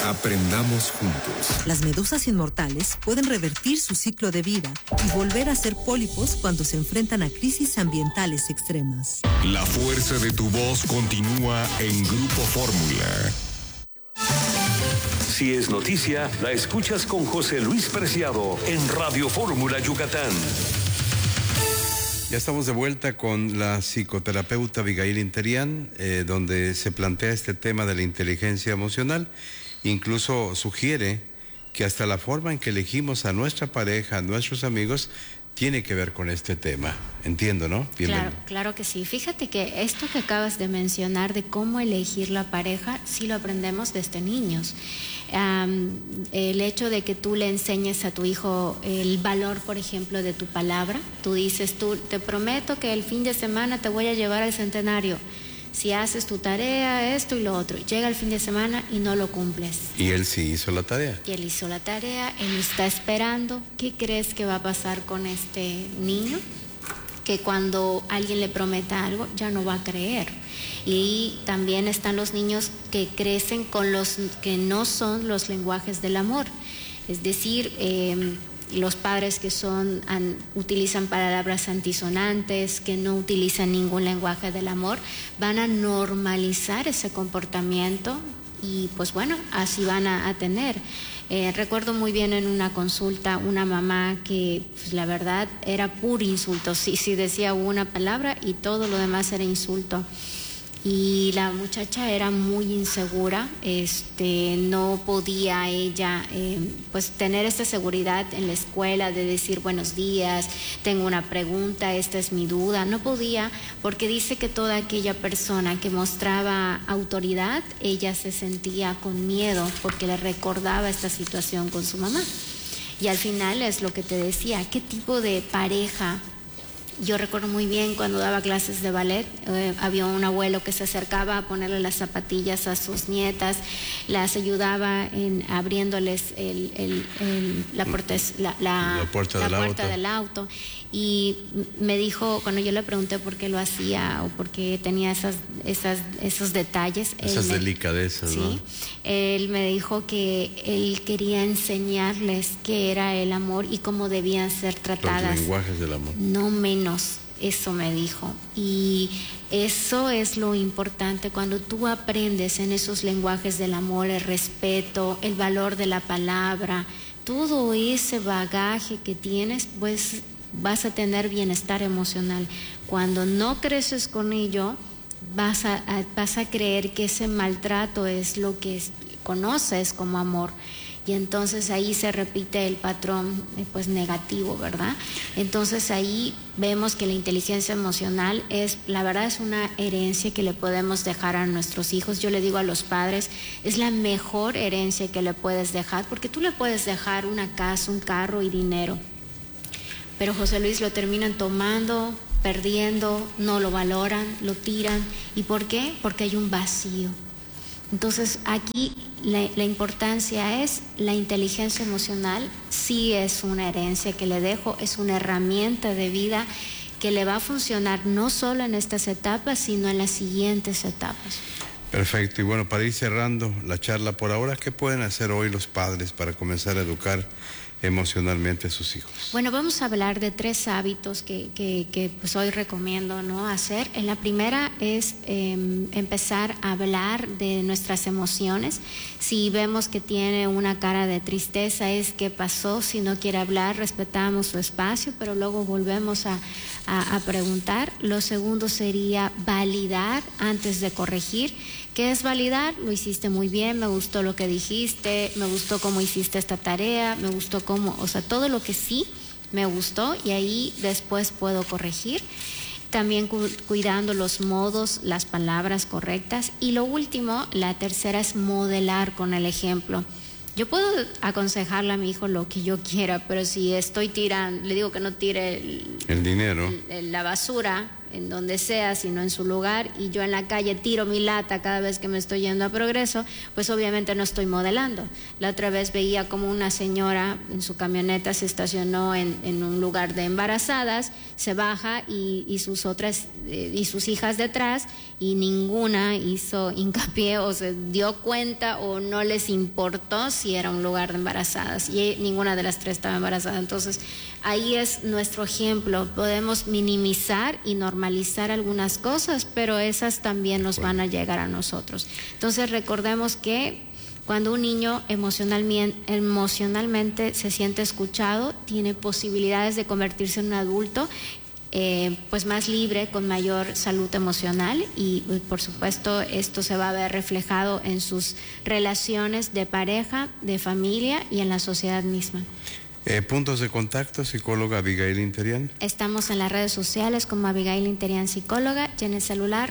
Aprendamos juntos. Las medusas inmortales pueden revertir su ciclo de vida y volver a ser pólipos cuando se enfrentan a crisis ambientales extremas. La fuerza de tu voz continúa en Grupo Fórmula. Si es noticia, la escuchas con José Luis Preciado en Radio Fórmula Yucatán. Ya estamos de vuelta con la psicoterapeuta Abigail Interian, donde se plantea este tema de la inteligencia emocional. Incluso sugiere que hasta la forma en que elegimos a nuestra pareja, a nuestros amigos, tiene que ver con este tema. Entiendo, ¿no? Claro que sí. Fíjate que esto que acabas de mencionar de cómo elegir la pareja, sí lo aprendemos desde niños. El hecho de que tú le enseñes a tu hijo el valor, por ejemplo, de tu palabra. Tú dices, te prometo que el fin de semana te voy a llevar al centenario. Si haces tu tarea, esto y lo otro, llega el fin de semana y no lo cumples. Y él sí hizo la tarea. Y él hizo la tarea, él está esperando. ¿Qué crees que va a pasar con este niño? Que cuando alguien le prometa algo, ya no va a creer. Y también están los niños que crecen con los que no son los lenguajes del amor. Es decir, los padres que utilizan palabras antisonantes, que no utilizan ningún lenguaje del amor, van a normalizar ese comportamiento y pues bueno, así van a tener. Recuerdo muy bien en una consulta una mamá que pues, la verdad era puro insulto, sí decía una palabra y todo lo demás era insulto. Y la muchacha era muy insegura, no podía ella pues tener esta seguridad en la escuela de decir buenos días, tengo una pregunta, esta es mi duda. No podía porque dice que toda aquella persona que mostraba autoridad, ella se sentía con miedo porque le recordaba esta situación con su mamá. Y al final es lo que te decía, ¿qué tipo de pareja? Yo recuerdo muy bien cuando daba clases de ballet, había un abuelo que se acercaba a ponerle las zapatillas a sus nietas, las ayudaba en abriéndoles la puerta del auto. Y me dijo, cuando yo le pregunté por qué lo hacía o por qué tenía esos detalles. Esas delicadezas, sí, ¿no? Él me dijo que él quería enseñarles qué era el amor y cómo debían ser tratadas. Los lenguajes del amor. No menos, eso me dijo. Y eso es lo importante, cuando tú aprendes en esos lenguajes del amor, el respeto, el valor de la palabra, todo ese bagaje que tienes, pues vas a tener bienestar emocional. Cuando no creces con ello, vas a creer que ese maltrato es lo que conoces como amor. Y entonces ahí se repite el patrón pues negativo, ¿verdad? Entonces ahí vemos que la inteligencia emocional la verdad es una herencia que le podemos dejar a nuestros hijos. Yo le digo a los padres, es la mejor herencia que le puedes dejar, porque tú le puedes dejar una casa, un carro y dinero, pero José Luis lo terminan tomando, perdiendo, no lo valoran, lo tiran. ¿Y por qué? Porque hay un vacío. Entonces aquí la importancia es la inteligencia emocional, sí es una herencia que le dejo, es una herramienta de vida que le va a funcionar no solo en estas etapas, sino en las siguientes etapas. Perfecto, y bueno, para ir cerrando la charla por ahora, ¿qué pueden hacer hoy los padres para comenzar a educar emocionalmente a sus hijos? Bueno, vamos a hablar de 3 hábitos que pues hoy recomiendo, ¿no?, hacer. En la primera es empezar a hablar de nuestras emociones. Si vemos que tiene una cara de tristeza, es qué pasó. Si no quiere hablar, respetamos su espacio, pero luego volvemos a preguntar. Lo segundo sería validar antes de corregir. ¿Qué es validar? Lo hiciste muy bien, me gustó lo que dijiste, me gustó cómo hiciste esta tarea, me gustó cómo, o sea, todo lo que sí me gustó, y ahí después puedo corregir. También cuidando los modos, las palabras correctas. Y lo último, la tercera, es modelar con el ejemplo. Yo puedo aconsejarle a mi hijo lo que yo quiera, pero si estoy tirando, le digo que no tire el dinero, la basura, en donde sea, sino en su lugar, y yo en la calle tiro mi lata cada vez que me estoy yendo a Progreso, pues obviamente no estoy modelando. La otra vez veía como una señora en su camioneta se estacionó en un lugar de embarazadas, se baja y sus hijas detrás, y ninguna hizo hincapié o se dio cuenta o no les importó si era un lugar de embarazadas, y ninguna de las tres estaba embarazada. Entonces ahí es nuestro ejemplo. Podemos minimizar y normalizar algunas cosas, pero esas también nos van a llegar a nosotros. Entonces recordemos que cuando un niño emocionalmente se siente escuchado, tiene posibilidades de convertirse en un adulto pues más libre, con mayor salud emocional, y por supuesto esto se va a ver reflejado en sus relaciones de pareja, de familia y en la sociedad misma. Puntos de contacto, psicóloga Abigail Interian. Estamos en las redes sociales como Abigail Interian Psicóloga, y en el celular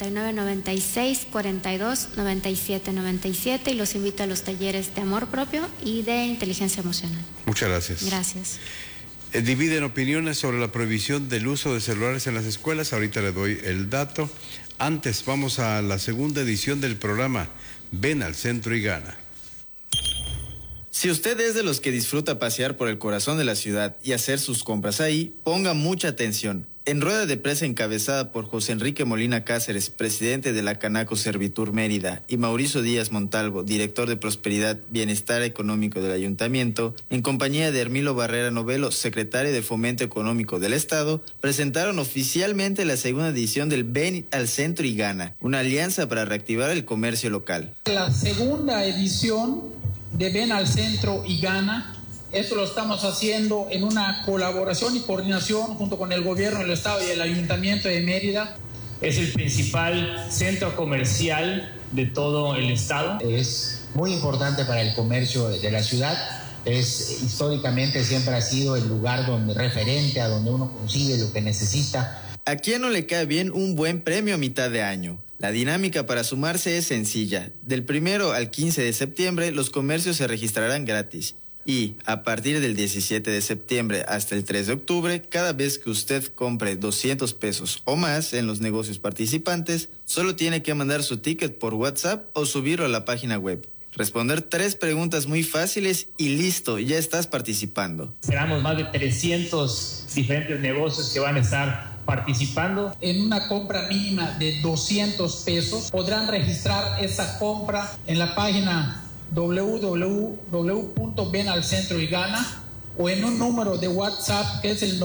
9996-429797, y los invito a los talleres de amor propio y de inteligencia emocional. Muchas gracias. Gracias. Dividen opiniones sobre la prohibición del uso de celulares en las escuelas. Ahorita le doy el dato. Antes vamos a la segunda edición del programa Ven al Centro y Gana. Si usted es de los que disfruta pasear por el corazón de la ciudad y hacer sus compras ahí, ponga mucha atención. En rueda de prensa encabezada por José Enrique Molina Cáceres, presidente de la Canaco Servitur Mérida, y Mauricio Díaz Montalvo, director de Prosperidad, Bienestar Económico del Ayuntamiento, en compañía de Hermilo Barrera Novelo, secretario de Fomento Económico del Estado, presentaron oficialmente la segunda edición del Ven al Centro y Gana, una alianza para reactivar el comercio local. La segunda edición de Ven al Centro y Gana. Esto lo estamos haciendo en una colaboración y coordinación junto con el gobierno del Estado y el Ayuntamiento de Mérida. Es el principal centro comercial de todo el Estado. Es muy importante para el comercio de la ciudad. Históricamente siempre ha sido el lugar referente a donde uno consigue lo que necesita. ¿A quién no le cae bien un buen premio a mitad de año? La dinámica para sumarse es sencilla. Del 1 al 15 de septiembre los comercios se registrarán gratis. Y a partir del 17 de septiembre hasta el 3 de octubre, cada vez que usted compre 200 pesos o más en los negocios participantes, solo tiene que mandar su ticket por WhatsApp o subirlo a la página web. Responder 3 preguntas muy fáciles y listo, ya estás participando. Esperamos más de 300 diferentes negocios que van a estar participando. En una compra mínima de 200 pesos podrán registrar esa compra en la página www.venalcentroygana o en un número de WhatsApp que es el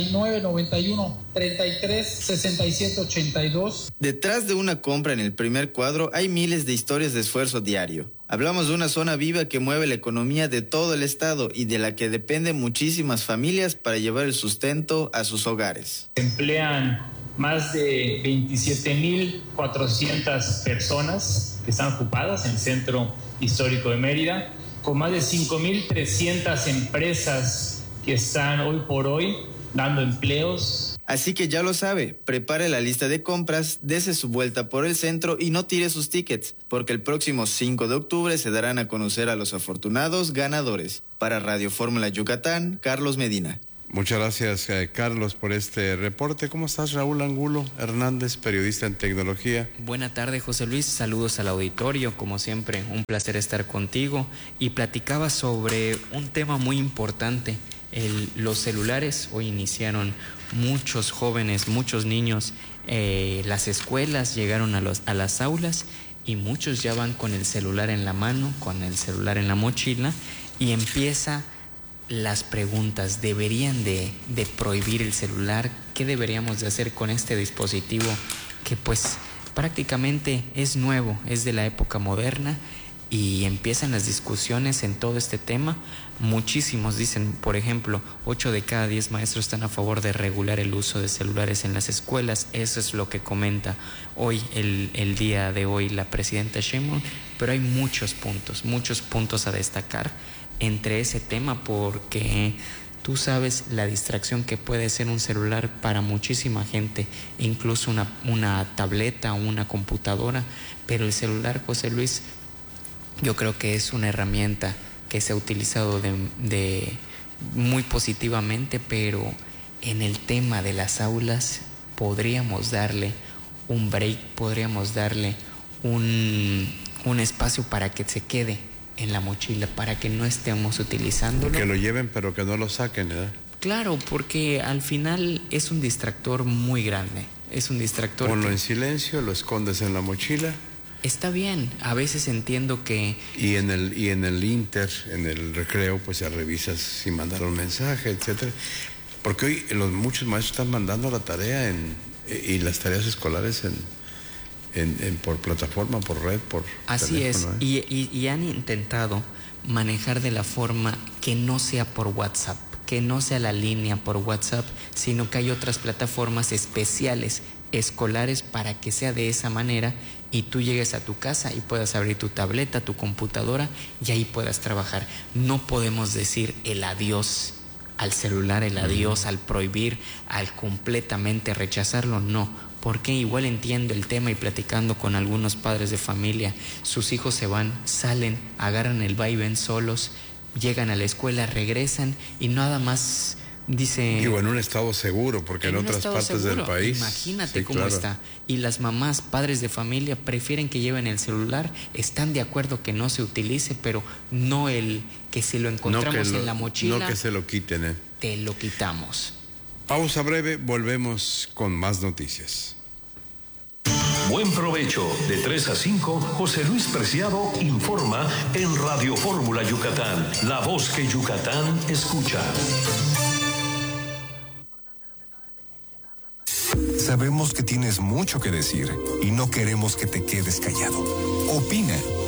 9991-336782. Detrás de una compra en el primer cuadro hay miles de historias de esfuerzo diario. Hablamos de una zona viva que mueve la economía de todo el estado y de la que dependen muchísimas familias para llevar el sustento a sus hogares. Se emplean más de 27.400 personas que están ocupadas en el centro histórico de Mérida, con más de 5.300 empresas que están hoy por hoy dando empleos. Así que ya lo sabe, prepare la lista de compras, dese su vuelta por el centro y no tire sus tickets, porque el próximo 5 de octubre se darán a conocer a los afortunados ganadores. Para Radio Fórmula Yucatán, Carlos Medina. Muchas gracias, Carlos, por este reporte. ¿Cómo estás, Raúl Angulo Hernández, periodista en tecnología? Buena tarde, José Luis. Saludos al auditorio. Como siempre, un placer estar contigo. Y platicaba sobre un tema muy importante, los celulares. Hoy iniciaron muchos jóvenes, muchos niños, las escuelas, llegaron a las aulas y muchos ya van con el celular en la mano, con el celular en la mochila, y empieza las preguntas. ¿Deberían de prohibir el celular? ¿Qué deberíamos de hacer con este dispositivo que pues prácticamente es nuevo, es de la época moderna? Y empiezan las discusiones en todo este tema. Muchísimos dicen, por ejemplo, 8 de cada 10 maestros están a favor de regular el uso de celulares en las escuelas. Eso es lo que comenta hoy, el día de hoy, la presidenta Sheinbaum. Pero hay muchos puntos a destacar entre ese tema, porque tú sabes la distracción que puede ser un celular para muchísima gente, incluso una tableta o una computadora. Pero el celular, José Luis, yo creo que es una herramienta que se ha utilizado de muy positivamente, pero en el tema de las aulas podríamos darle un break, podríamos darle un espacio para que se quede en la mochila, para que no estemos utilizándolo. Que lo lleven, pero que no lo saquen, ¿verdad? Claro, porque al final es un distractor muy grande. Es un distractor. Ponlo en silencio, lo escondes en la mochila. Está bien, a veces entiendo que... Y en el recreo, pues ya revisas si mandaron mensaje, etcétera. Porque hoy muchos maestros están mandando la tarea y las tareas escolares por plataforma, por red, por Así teléfono, es, y han intentado manejar de la forma que no sea por WhatsApp, que no sea la línea por WhatsApp, sino que hay otras plataformas especiales escolares para que sea de esa manera y tú llegues a tu casa y puedas abrir tu tableta, tu computadora y ahí puedas trabajar. No podemos decir el adiós al celular, el adiós al prohibir, al completamente rechazarlo, no, porque igual entiendo el tema y platicando con algunos padres de familia, sus hijos se van, salen, agarran el vaivén solos, llegan a la escuela, regresan y nada más dice... Digo, en un estado seguro, porque en otras partes del país... Imagínate cómo está. Y las mamás, padres de familia, prefieren que lleven el celular, están de acuerdo que no se utilice, pero no el que si lo encontramos en la mochila... No que se lo quiten, Te lo quitamos. Pausa breve, volvemos con más noticias. Buen provecho. De 3 a 5, José Luis Preciado informa en Radio Fórmula Yucatán, la voz que Yucatán escucha. Sabemos que tienes mucho que decir y no queremos que te quedes callado. Opina